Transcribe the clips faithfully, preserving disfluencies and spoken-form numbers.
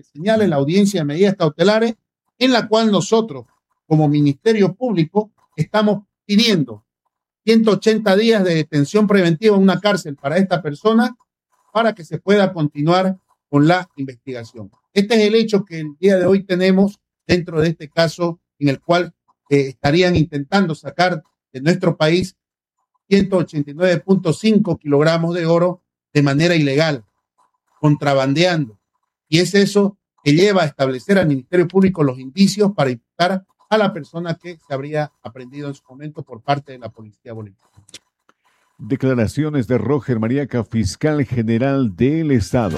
que señale la audiencia de medidas cautelares, en la cual nosotros, como Ministerio Público, estamos pidiendo ciento ochenta días de detención preventiva en una cárcel para esta persona para que se pueda continuar con la investigación. Este es el hecho que el día de hoy tenemos dentro de este caso en el cual eh, estarían intentando sacar de nuestro país ciento ochenta y nueve punto cinco kilogramos de oro de manera ilegal, contrabandeando. Y es eso que lleva a establecer al Ministerio Público los indicios para imputar a la persona que se habría aprehendido en su momento por parte de la Policía Boliviana. Declaraciones de Roger Mariaca, fiscal general del Estado.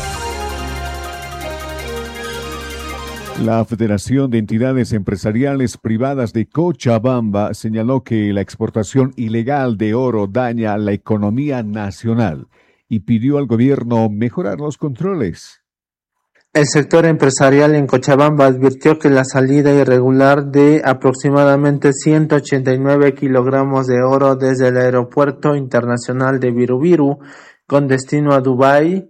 La Federación de Entidades Empresariales Privadas de Cochabamba señaló que la exportación ilegal de oro daña la economía nacional y pidió al gobierno mejorar los controles. El sector empresarial en Cochabamba advirtió que la salida irregular de aproximadamente ciento ochenta y nueve kilogramos de oro desde el Aeropuerto Internacional de Virubiru con destino a Dubái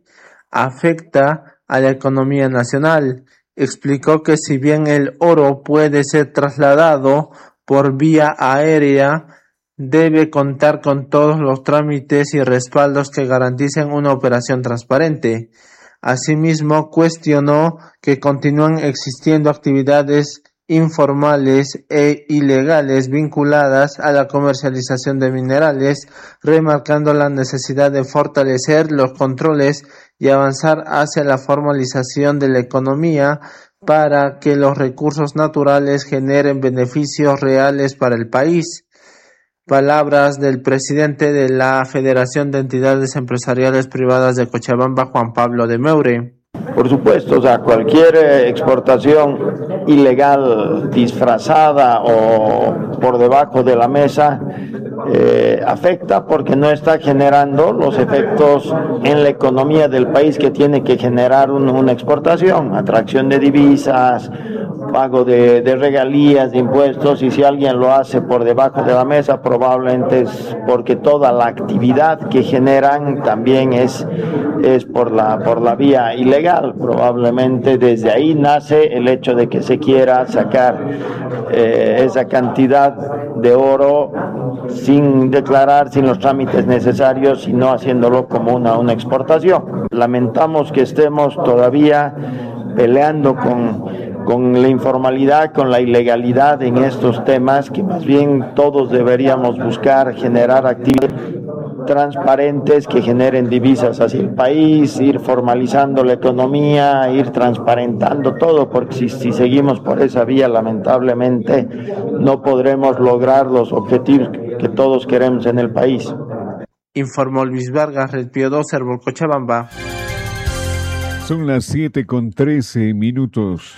afecta a la economía nacional. Explicó que si bien el oro puede ser trasladado por vía aérea, debe contar con todos los trámites y respaldos que garanticen una operación transparente. Asimismo, cuestionó que continúan existiendo actividades informales e ilegales vinculadas a la comercialización de minerales, remarcando la necesidad de fortalecer los controles y avanzar hacia la formalización de la economía para que los recursos naturales generen beneficios reales para el país. Palabras del presidente de la Federación de Entidades Empresariales Privadas de Cochabamba, Juan Pablo de Meure. Por supuesto, o sea, cualquier exportación ilegal, disfrazada o por debajo de la mesa, eh, afecta porque no está generando los efectos en la economía del país que tiene que generar un, una exportación, atracción de divisas, pago de, de regalías, de impuestos, y si alguien lo hace por debajo de la mesa, probablemente es porque toda la actividad que generan también es, es por la, por la vía ilegal. Probablemente desde ahí nace el hecho de que se quiera sacar eh, esa cantidad de oro sin declarar, sin los trámites necesarios y no haciéndolo como una, una exportación. Lamentamos que estemos todavía peleando con con la informalidad, con la ilegalidad en estos temas, que más bien todos deberíamos buscar generar actividades transparentes que generen divisas hacia el país, ir formalizando la economía, ir transparentando todo, porque si, si seguimos por esa vía, lamentablemente no podremos lograr los objetivos que todos queremos en el país. Informó Luis Vargas, Red Pío dos, Servo Cochabamba. Son las siete con trece minutos.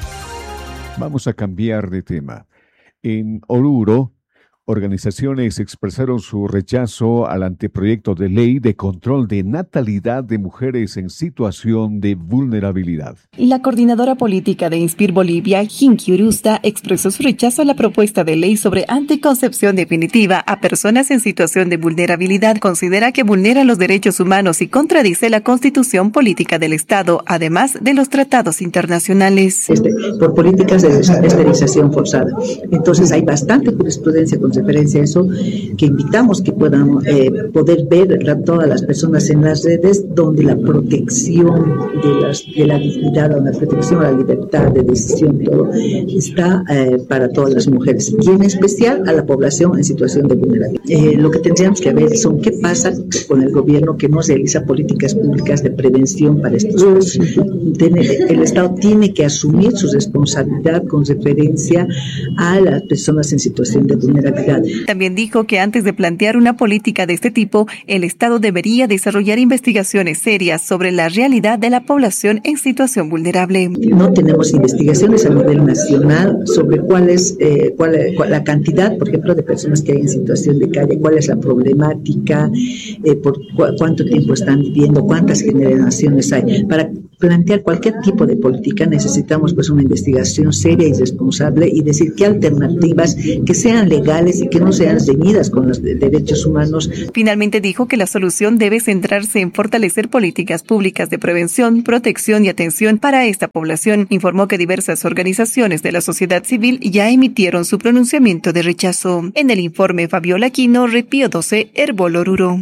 Vamos a cambiar de tema. En Oruro, organizaciones expresaron su rechazo al anteproyecto de ley de control de natalidad de mujeres en situación de vulnerabilidad. La coordinadora política de Inspir Bolivia, Jinky Urusta, expresó su rechazo a la propuesta de ley sobre anticoncepción definitiva a personas en situación de vulnerabilidad. Considera que vulnera los derechos humanos y contradice la Constitución Política del Estado, además de los tratados internacionales. Este, por políticas de esterilización forzada. Entonces hay bastante jurisprudencia con referencia a eso, que invitamos que puedan eh, poder ver a todas las personas en las redes, donde la protección de, las, de la dignidad, la protección a la libertad de decisión, todo está eh, para todas las mujeres, y en especial a la población en situación de vulnerabilidad. Eh, lo que tendríamos que ver son qué pasa con el gobierno que no realiza políticas públicas de prevención para estos casos. El Estado tiene que asumir su responsabilidad con referencia a las personas en situación de vulnerabilidad. También dijo que antes de plantear una política de este tipo, el Estado debería desarrollar investigaciones serias sobre la realidad de la población en situación vulnerable. No tenemos investigaciones a nivel nacional sobre cuál es, eh, cuál, cuál, la cantidad, por ejemplo, de personas que hay en situación de calle, cuál es la problemática, eh, por cu cuánto tiempo están viviendo, cuántas generaciones hay, para plantear cualquier tipo de política necesitamos pues una investigación seria y responsable y decir qué alternativas que sean legales y que no sean reñidas con los de- derechos humanos. Finalmente dijo que la solución debe centrarse en fortalecer políticas públicas de prevención, protección y atención para esta población. Informó que diversas organizaciones de la sociedad civil ya emitieron su pronunciamiento de rechazo. En el informe, Fabiola Aquino, Repío doce, Herbol Oruro.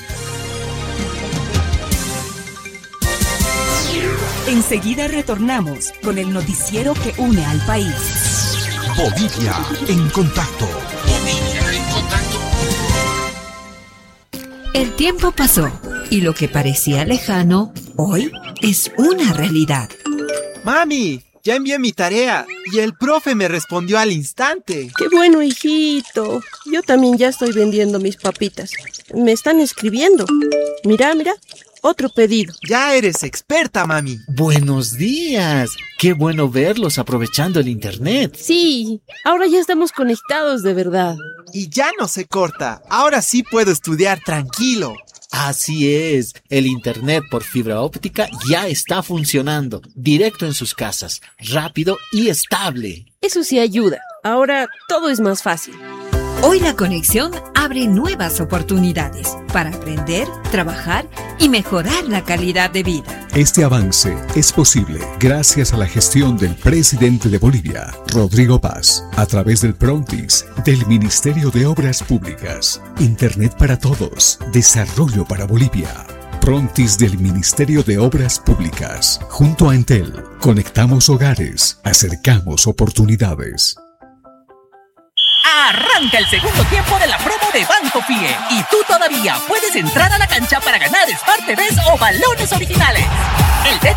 Enseguida retornamos con el noticiero que une al país. Bolivia en contacto. Bolivia en contacto. El tiempo pasó y lo que parecía lejano, hoy es una realidad. Mami, ya envié mi tarea y el profe me respondió al instante. ¡Qué bueno, hijito! Yo también ya estoy vendiendo mis papitas. Me están escribiendo. Mira, mira, otro pedido. Ya eres experta, mami. Buenos días. Qué bueno verlos aprovechando el internet. Sí, ahora ya estamos conectados de verdad. Y ya no se corta. Ahora sí puedo estudiar tranquilo. Así es, el internet por fibra óptica ya está funcionando, directo en sus casas, rápido y estable. Eso sí ayuda. Ahora todo es más fácil. Hoy la conexión abre nuevas oportunidades para aprender, trabajar y mejorar la calidad de vida. Este avance es posible gracias a la gestión del presidente de Bolivia, Rodrigo Paz, a través del Prontis, del Ministerio de Obras Públicas. Internet para todos, desarrollo para Bolivia. Prontis del Ministerio de Obras Públicas. Junto a Entel, conectamos hogares, acercamos oportunidades. Arranca el segundo tiempo de la promo de Banco Fie y tú todavía puedes entrar a la cancha para ganar Smart T Vs o balones originales. El Bet